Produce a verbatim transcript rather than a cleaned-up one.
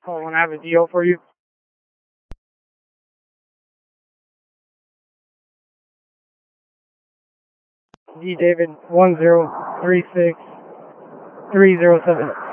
Oh, and I have a deal for you. D David one zero three six three zero seven.